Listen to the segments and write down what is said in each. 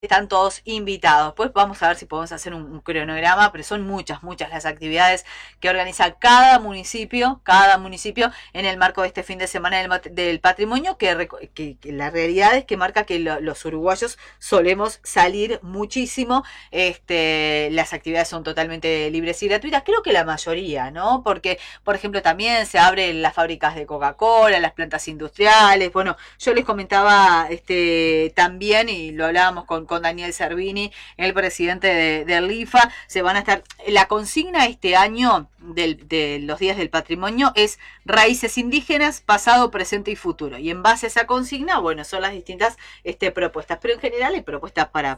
están todos invitados. Pues vamos a ver si podemos hacer un cronograma, pero son muchas las actividades que organiza cada municipio en el marco de este fin de semana del patrimonio, que la realidad es que marca que los uruguayos solemos salir muchísimo. Las actividades son totalmente libres y gratuitas, creo que la mayoría, ¿no? Porque, por ejemplo, también se abren las fábricas de Coca-Cola, las plantas industriales. Bueno, yo les comentaba también, y lo hablábamos con Daniel Servini, el presidente del IFA, se van a estar, la consigna este año de los días del patrimonio es raíces indígenas, pasado, presente y futuro. Y en base a esa consigna, bueno, son las distintas propuestas, pero en general hay propuestas para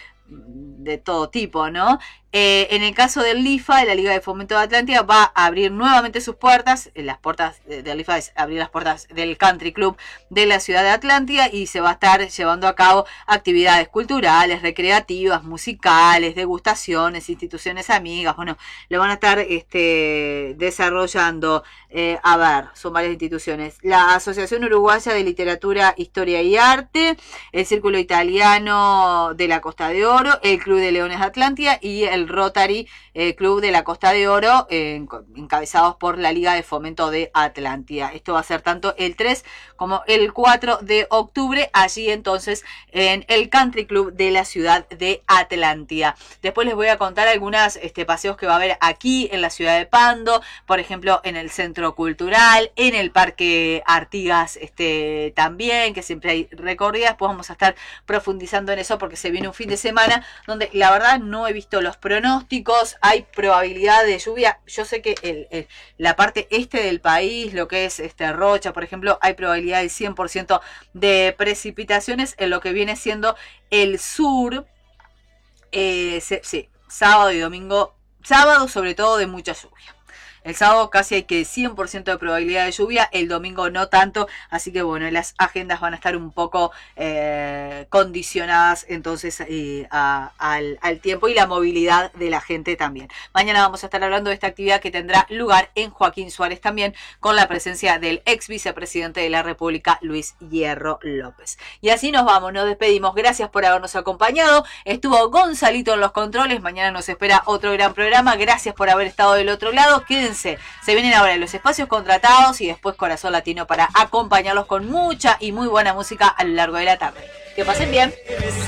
de todo tipo, ¿no? En el caso del LIFA, de la Liga de Fomento de Atlántida, va a abrir nuevamente sus puertas. Las puertas del LIFA es abrir las puertas del Country Club de la ciudad de Atlántida, y se va a estar llevando a cabo actividades culturales, recreativas, musicales, degustaciones, instituciones amigas. Bueno, lo van a estar desarrollando. A ver, son varias instituciones. La Asociación Uruguaya de Literatura, Historia y Arte, el Círculo Italiano de la Costa de Oro, el Club de Leones de Atlántida y el Rotary Club de la Costa de Oro, encabezados por la Liga de Fomento de Atlántida. Esto va a ser tanto el 3 como el 4 de octubre, allí entonces en el Country Club de la ciudad de Atlántida. Después les voy a contar algunos paseos que va a haber aquí en la ciudad de Pando, por ejemplo en el Centro Cultural, en el Parque Artigas también, que siempre hay recorridas. Pues vamos a estar profundizando en eso porque se viene un fin de semana donde la verdad no he visto los pronósticos, hay probabilidad de lluvia. Yo sé que la parte del país, lo que es Rocha, por ejemplo, hay probabilidad del 100% de precipitaciones. En lo que viene siendo el sur, sí, sábado y domingo, sábado sobre todo de mucha lluvia. El sábado casi hay que 100% de probabilidad de lluvia, el domingo no tanto, así que bueno, las agendas van a estar un poco condicionadas entonces al tiempo y la movilidad de la gente también. Mañana vamos a estar hablando de esta actividad que tendrá lugar en Joaquín Suárez también, con la presencia del ex vicepresidente de la República, Luis Hierro López. Y así nos vamos, nos despedimos. Gracias por habernos acompañado. Estuvo Gonzalito en los controles. Mañana nos espera otro gran programa. Gracias por haber estado del otro lado. Quédense. Se vienen ahora los espacios contratados y después Corazón Latino para acompañarlos con mucha y muy buena música a lo largo de la tarde. Que pasen bien.